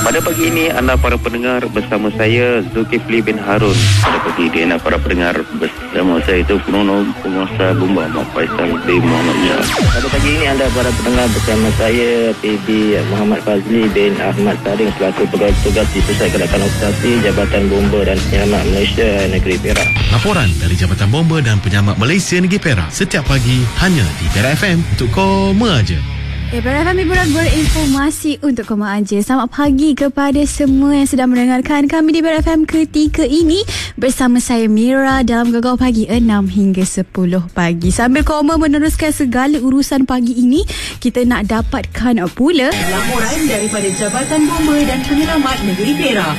Pada pagi ini anda para pendengar bersama saya Zulkifli bin Harun. Pada pagi ini anda para pendengar bersama saya itu penolong penguasa Bomba Mak Faisal bin Muhammad Yas. Pada pagi ini anda para pendengar bersama saya PB Muhammad Fazli bin Ahmad Saring selaku pegawai tugas di Pusat Gerakan Operasi Jabatan Bomba dan Penyelamat Malaysia Negeri Perak. Laporan dari Jabatan Bomba dan Penyelamat Malaysia Negeri Perak setiap pagi hanya di Perak FM untuk koma aja. Perak FM hiburan berinformasi untuk koma aja. Selamat pagi kepada semua yang sedang mendengarkan kami di Perak FM ketika ini bersama saya Mira dalam Gegar Pagi 6 hingga 10 pagi. Sambil koma meneruskan segala urusan pagi ini, kita nak dapatkan pula laporan daripada Jabatan Bomba dan Penyelamat Negeri Perak.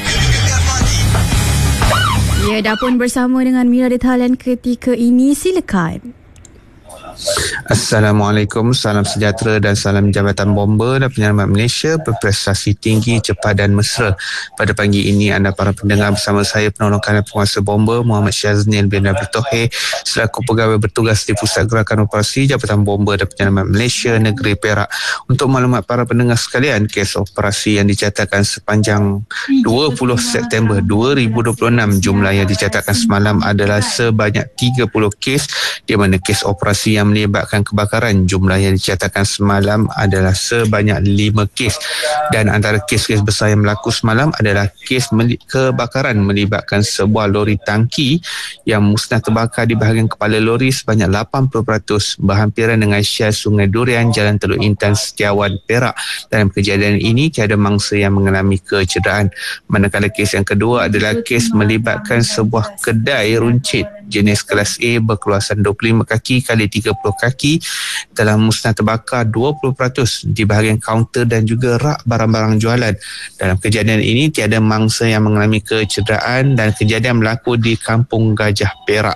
Ya, dah pun bersama dengan Mira di talian ketika ini. Silakan. Assalamualaikum, salam sejahtera dan salam Jabatan Bomba dan Penyelamat Malaysia berprestasi tinggi, cepat dan mesra. Pada pagi ini anda para pendengar bersama saya penolong kanan penguasa Bomba Muhammad Syaznil bin Abdul Tohir selaku pegawai bertugas di Pusat Gerakan Operasi Jabatan Bomba dan Penyelamat Malaysia Negeri Perak. Untuk maklumat para pendengar sekalian, kes operasi yang dicatatkan sepanjang 20 September 2026, jumlah yang dicatatkan semalam adalah sebanyak 30 kes, di mana kes operasi yang melibatkan kebakaran, jumlah yang dicatatkan semalam adalah sebanyak 5 kes, dan antara kes-kes besar yang berlaku semalam adalah kes kebakaran melibatkan sebuah lori tangki yang musnah terbakar di bahagian kepala lori sebanyak 80% berhampiran dengan Syah Sungai Durian, Jalan Teluk Intan, Setiawan, Perak. Dalam kejadian ini tiada mangsa yang mengalami kecederaan. Manakala kes yang kedua adalah kes melibatkan sebuah kedai runcit jenis kelas A berkeluasan 25 kaki kali 30 kaki telah musnah terbakar 20% di bahagian kaunter dan juga rak barang-barang jualan. Dalam kejadian ini tiada mangsa yang mengalami kecederaan dan kejadian berlaku di Kampung Gajah, Perak.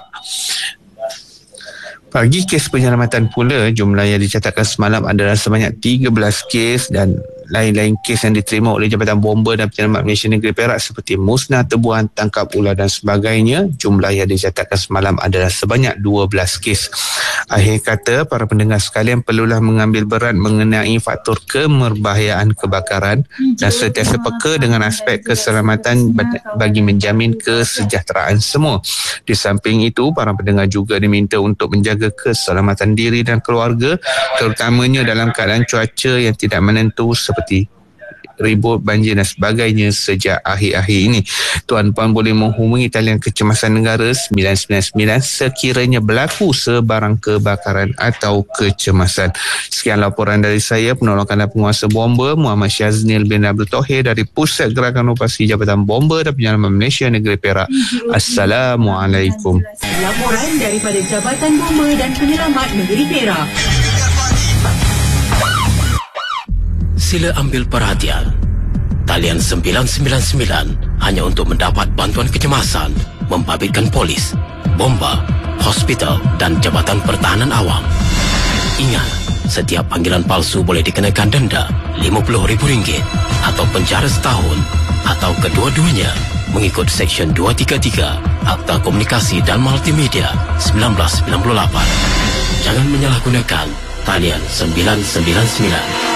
Bagi kes penyelamatan pula, jumlah yang dicatatkan semalam adalah sebanyak 13 kes dan lain-lain kes yang diterima oleh Jabatan Bomba dan Penyelamat Malaysia Negeri Perak seperti musnah tebuan, tangkap ular dan sebagainya. Jumlah yang dicatatkan semalam adalah sebanyak 12 kes. Akhir kata, para pendengar sekalian perlulah mengambil berat mengenai faktor kemerbahayaan kebakaran dan sentiasa peka dengan aspek keselamatan bagi menjamin kesejahteraan semua. Di samping itu, para pendengar juga diminta untuk menjaga keselamatan diri dan keluarga, terutamanya dalam keadaan cuaca yang tidak menentu seperti ribut, banjir dan sebagainya sejak akhir-akhir ini. Tuan-puan boleh menghubungi talian kecemasan negara 999 sekiranya berlaku sebarang kebakaran atau kecemasan. Sekian laporan dari saya, penolong kanan penguasa Bomba Muhammad Syaznil bin Abdul Tohir dari Pusat Gerakan Operasi Jabatan Bomba dan Penyelamat Malaysia Negeri Perak. Assalamualaikum. Laporan daripada Jabatan Bomba dan Penyelamat Negeri Perak. Sila ambil perhatian. Talian 999 hanya untuk mendapat bantuan kecemasan, membabitkan polis, bomba, hospital dan Jabatan Pertahanan Awam. Ingat, setiap panggilan palsu boleh dikenakan denda RM50,000 atau penjara setahun atau kedua-duanya mengikut Seksyen 233 Akta Komunikasi dan Multimedia 1998. Jangan menyalahgunakan talian 999.